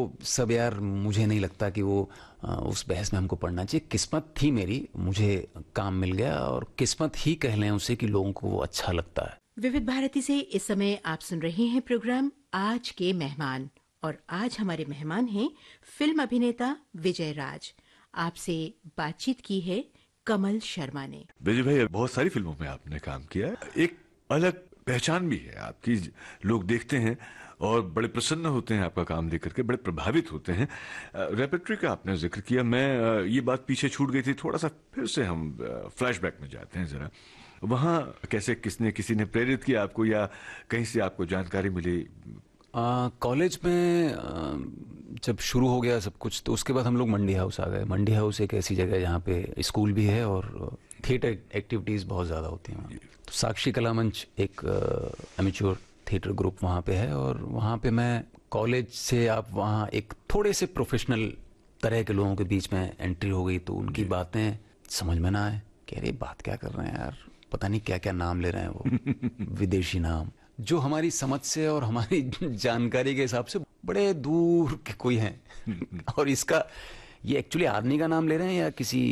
सब यार मुझे नहीं लगता कि वो उस बहस में हमको पढ़ना चाहिए। किस्मत थी मेरी, मुझे काम मिल गया, और किस्मत ही कह लें उसे कि लोगों को वो अच्छा लगता है। विविध भारती से इस समय आप सुन रहे हैं प्रोग्राम आज के मेहमान, और आज हमारे मेहमान हैं फिल्म अभिनेता विजय राज। आपसे बातचीत की है कमल शर्मा ने। विजय भाई, बहुत सारी फिल्मों में आपने काम किया है, एक अलग पहचान भी है आपकी, लोग देखते हैं और बड़े प्रसन्न होते हैं आपका काम देख करके, बड़े प्रभावित होते हैं। रेpertory का आपने जिक्र किया, मैं ये बात पीछे छूट गई थी, थोड़ा सा फिर से हम फ्लैशबैक में जाते हैं जरा। वहाँ कैसे किसी ने प्रेरित किया आपको, या कहीं से आपको जानकारी मिली? कॉलेज में जब शुरू हो गया सब कुछ, तो उसके बाद हम लोग मंडी हाउस आ गए। मंडी हाउस एक ऐसी जगह है जहाँ पे स्कूल भी है और थिएटर एक्टिविटीज़ बहुत ज़्यादा होती हैं। तो साक्षी कला मंच एक एमेच्योर थिएटर ग्रुप वहाँ पे है, और वहाँ पे मैं कॉलेज से आप वहाँ एक थोड़े से प्रोफेशनल तरह के लोगों के बीच में एंट्री हो गई। तो उनकी बातें समझ में ना आए, कह रहे बात क्या कर रहे हैं यार, पता नहीं क्या क्या नाम ले रहे हैं वो विदेशी नाम, जो हमारी समझ से और हमारी जानकारी के हिसाब से बड़े दूर के कोई हैं। और इसका ये एक्चुअली आदमी का नाम ले रहे हैं या किसी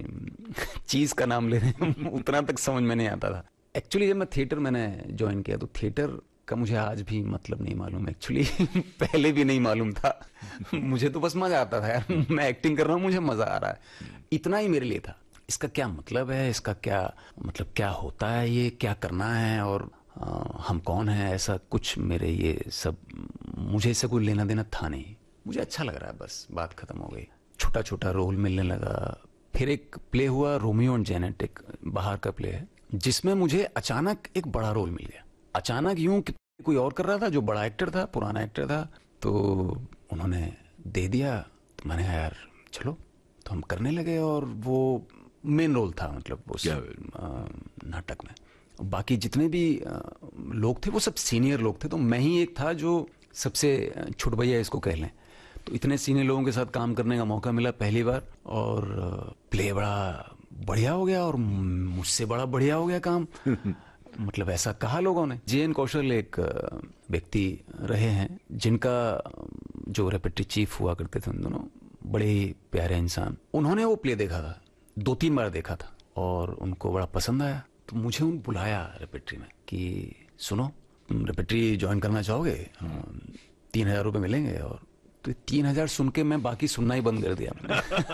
चीज का नाम ले रहे हैं, उतना तक समझ में नहीं आता था। एक्चुअली जब मैं थिएटर मैंने ज्वाइन किया, तो थिएटर का मुझे आज भी मतलब नहीं मालूम एक्चुअली। पहले भी नहीं मालूम था। मुझे तो बस मजा आता था यार, मैं एक्टिंग कर रहा हूँ, मुझे मजा आ रहा है, इतना ही मेरे लिए था। इसका क्या मतलब है, इसका क्या मतलब, क्या होता है, ये क्या करना है, और हम कौन हैं, ऐसा कुछ मेरे ये सब, मुझे इससे कोई लेना देना था नहीं। मुझे अच्छा लग रहा है, बस बात खत्म हो गई। छोटा छोटा रोल मिलने लगा। फिर एक प्ले हुआ रोमियो एंड जेनेट, एक बाहर का प्ले है, जिसमें मुझे अचानक एक बड़ा रोल मिल गया। अचानक यूं कि कोई और कर रहा था, जो बड़ा एक्टर था, पुराना एक्टर था, तो उन्होंने दे दिया। तो मैंने कहा यार चलो, तो हम करने लगे, और वो मेन रोल था मतलब उस नाटक में। बाकी जितने भी लोग थे वो सब सीनियर लोग थे, तो मैं ही एक था जो सबसे छोट भैया इसको कह लें। तो इतने सीनियर लोगों के साथ काम करने का मौका मिला पहली बार, और प्ले बड़ा बढ़िया हो गया, और मुझसे बड़ा बढ़िया हो गया काम। मतलब ऐसा कहा लोगों ने। जे.एन. कौशल एक व्यक्ति रहे हैं जिनका जो रेpertory चीफ हुआ करते थे, उन दोनों बड़े ही प्यारे इंसान। उन्होंने वो प्ले देखा था, 2-3 बार देखा था, और उनको बड़ा पसंद आया। तो मुझे उन बुलाया रेpertory में कि सुनो, तुम रेpertory ज्वाइन करना चाहोगे, 3,000 रुपये मिलेंगे। और तो 3,000 सुन के मैं बाकी सुनना ही बंद कर दिया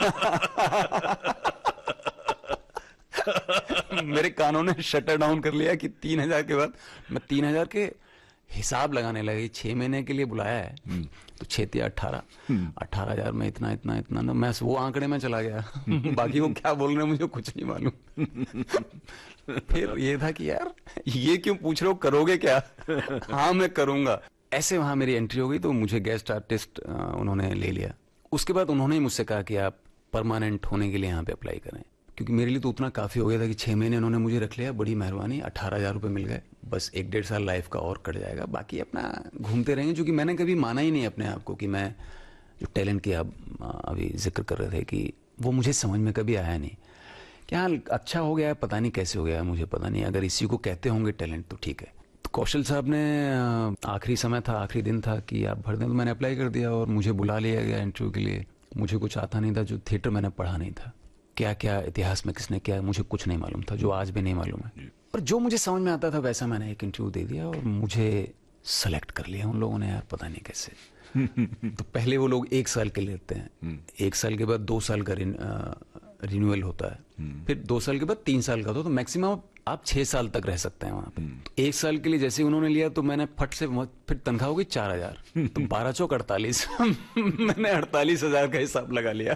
मेरे कानों ने शटर डाउन कर लिया कि 3,000 के बाद मैं 3,000 के हिसाब लगाने लगे। 6 महीने के लिए बुलाया है, तो 6 या 18,000 में इतना इतना इतना, तो मैं वो आंकड़े में चला गया। बाकी वो क्या बोल रहे हैं मुझे कुछ नहीं मालूम। फिर ये था कि यार ये क्यों पूछ रहे हो, करोगे क्या? हाँ मैं करूंगा। ऐसे वहां मेरी एंट्री हो गई, तो मुझे गेस्ट आर्टिस्ट उन्होंने ले लिया। उसके बाद उन्होंने ही मुझसे कहा कि आप परमानेंट होने के लिए यहाँ पे अप्लाई करें, क्योंकि मेरे लिए तो उतना काफी हो गया था कि 6 महीने उन्होंने मुझे रख लिया, बड़ी मेहरबानी। 18,000 रुपये मिल गए, बस 1-1.5 साल लाइफ का और कट जाएगा, बाकी अपना घूमते रहेंगे। क्योंकि मैंने कभी माना ही नहीं अपने आप को कि मैं जो टैलेंट की आप अभी जिक्र कर रहे थे, कि वो मुझे समझ में कभी आया नहीं। कि हाँ अच्छा हो गया है, पता नहीं कैसे हो गया है, मुझे पता नहीं। अगर इसी को कहते होंगे टैलेंट तो ठीक है। तो कौशल साहब ने आखिरी समय था, आखिरी दिन था कि आप भर दें, तो मैंने अप्लाई कर दिया, और मुझे बुला लिया गया इंटरव्यू के लिए। मुझे कुछ आता नहीं था, जो थिएटर मैंने पढ़ा नहीं था, क्या क्या इतिहास में किसने क्या, मुझे कुछ नहीं मालूम था, जो आज भी नहीं मालूम है। और जो मुझे समझ में आता था वैसा मैंने एक इंटरव्यू दे दिया, और मुझे सेलेक्ट कर लिया उन लोगों ने, यार पता नहीं कैसे। तो पहले वो लोग 1 साल के लेते हैं, 1 साल के बाद 2 साल का रिन्यूअल होता है, फिर 2 साल के बाद 3 साल का होता है, तो मैक्सिमम आप 6 साल तक रह सकते हैं वहां पे। तो 1 साल के लिए जैसे उन्होंने लिया, तो मैंने फट से, फिर तनख्वाह हो गई 4,000, तो 12 चौक 48। मैंने 48,000 का हिसाब लगा लिया।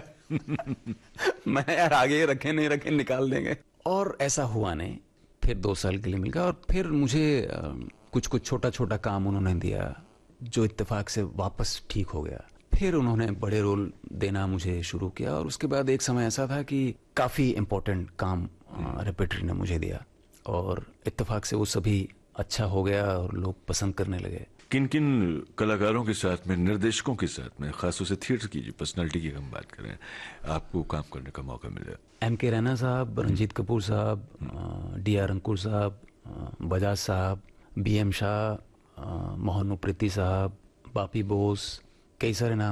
मैं यार आगे रखे नहीं रखे निकाल देंगे, और ऐसा हुआ नहीं। फिर 2 साल के लिए मिल गया, और फिर मुझे कुछ कुछ छोटा छोटा काम उन्होंने दिया, जो इत्तेफाक से वापस ठीक हो गया। फिर उन्होंने बड़े रोल देना मुझे शुरू किया, और उसके बाद एक समय ऐसा था कि काफी इम्पोर्टेंट काम रेpertory ने मुझे दिया, और इत्तेफाक से वो सभी अच्छा हो गया और लोग पसंद करने लगे। किन किन कलाकारों के साथ में, निर्देशकों के साथ में, खासतौर से थिएटर की जो पर्सनालिटी की हम बात करें, आपको काम करने का मौका मिला? M.K. रैना साहब, रंजीत कपूर साहब, D.R. अंकुर साहब, बजाज साहब, B.M. शाह, मोहन उप्रेती साहब, बापी बोस, कई सारे नाम